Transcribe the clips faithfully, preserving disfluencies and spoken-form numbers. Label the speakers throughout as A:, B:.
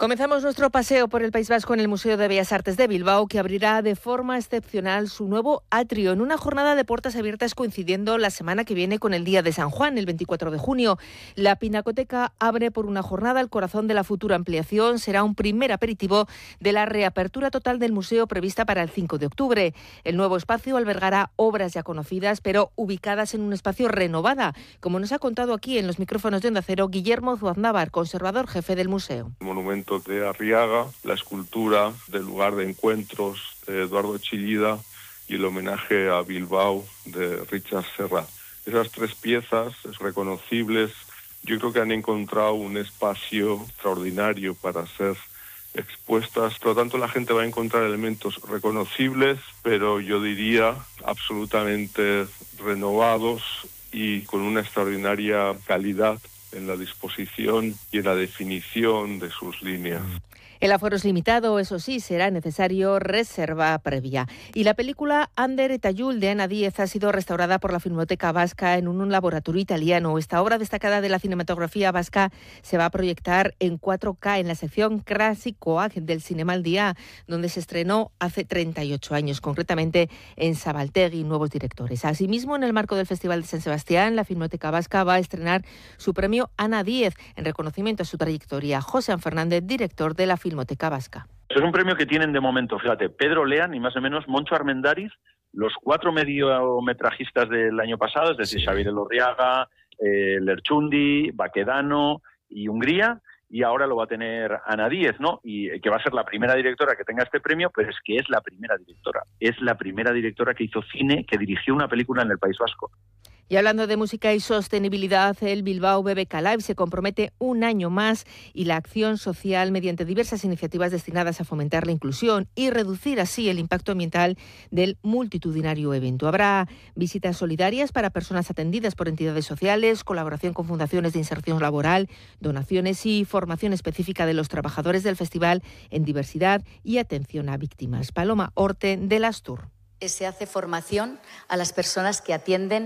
A: Comenzamos nuestro paseo por el País Vasco en el Museo de Bellas Artes de Bilbao, que abrirá de forma excepcional su nuevo atrio en una jornada de puertas abiertas coincidiendo la semana que viene con el Día de San Juan, el veinticuatro de junio. La Pinacoteca abre por una jornada el corazón de la futura ampliación. Será un primer aperitivo de la reapertura total del museo prevista para el cinco de octubre. El nuevo espacio albergará obras ya conocidas, pero ubicadas en un espacio renovada, como nos ha contado aquí en los micrófonos de Onda Cero Guillermo Zuaznavar, conservador jefe del museo.
B: Monumento de Arriaga, la escultura del lugar de encuentros de Eduardo Chillida y el homenaje a Bilbao de Richard Serra. Esas tres piezas reconocibles, yo creo que han encontrado un espacio extraordinario para ser expuestas. Por lo tanto, la gente va a encontrar elementos reconocibles, pero yo diría absolutamente renovados y con una extraordinaria calidad en la disposición y en la definición de sus líneas.
A: El aforo es limitado, eso sí, será necesario reserva previa. Y la película Ander eta Jul de Ana Díez ha sido restaurada por la Filmoteca Vasca en un laboratorio italiano. Esta obra destacada de la cinematografía vasca se va a proyectar en cuatro K en la sección Klasikoak del Zinemaldia, donde se estrenó hace treinta y ocho años, concretamente en Zabaltegui, nuevos directores. Asimismo, en el marco del Festival de San Sebastián, la Filmoteca Vasca va a estrenar su premio Ana Díez en reconocimiento a su trayectoria. José Fernández, director de la Filmoteca Vasca.
C: Es un premio que tienen de momento, fíjate, Pedro Lean y más o menos Moncho Armendáriz, los cuatro mediometrajistas del año pasado, es decir, sí. Xabier Elorriaga, eh, Lerchundi, Baquedano y Hungría, y ahora lo va a tener Ana Díez, ¿no? Y que va a ser la primera directora que tenga este premio, pero es que es la primera directora. Es la primera directora que hizo cine, que dirigió una película en el País Vasco.
A: Y hablando de música y sostenibilidad, el Bilbao B B K Live se compromete un año más y la acción social mediante diversas iniciativas destinadas a fomentar la inclusión y reducir así el impacto ambiental del multitudinario evento. Habrá visitas solidarias para personas atendidas por entidades sociales, colaboración con fundaciones de inserción laboral, donaciones y formación específica de los trabajadores del festival en diversidad y atención a víctimas. Paloma Orte, de Lastur.
D: Se hace formación a las personas que atienden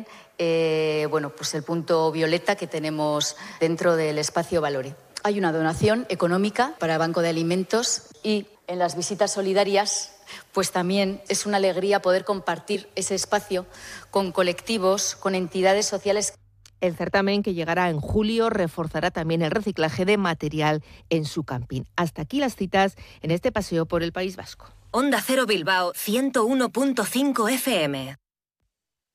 D: eh, bueno, pues el punto violeta que tenemos dentro del espacio Valore. Hay una donación económica para el Banco de Alimentos y en las visitas solidarias pues también es una alegría poder compartir ese espacio con colectivos, con entidades sociales.
A: El certamen, que llegará en julio, reforzará también el reciclaje de material en su camping. Hasta aquí las citas en este paseo por el País Vasco.
E: Onda Cero Bilbao ciento uno punto cinco F M.